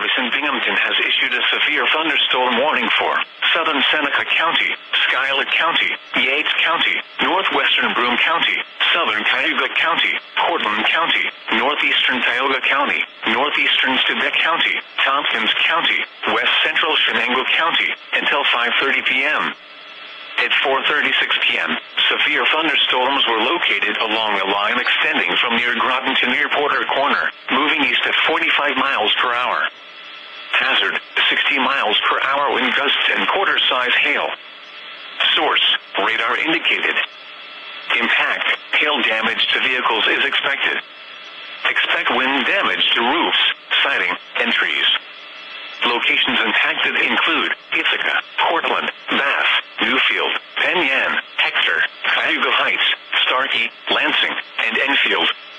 Police in Binghamton has issued a severe thunderstorm warning for southern Seneca County, Schuyler County, Yates County, northwestern Broome County, southern Cayuga County, Portland County, northeastern Tioga County, northeastern Stibet County, Tompkins County, west central Shenango County, until 5:30 p.m. At 4:36 p.m., severe thunderstorms were located along a line extending from near Groton to near Porter Corner, moving east at 45 miles per hour. Hazard, 60 miles per hour wind gusts and quarter-size hail. Source, radar indicated. Impact, hail damage to vehicles is expected. Expect wind damage to roofs, siding, and trees. Locations impacted include Ithaca, Portland, Bath, Newfield, Penn Yan, Hector, Cayuga Heights, Starkey, Lansing, and Enfield.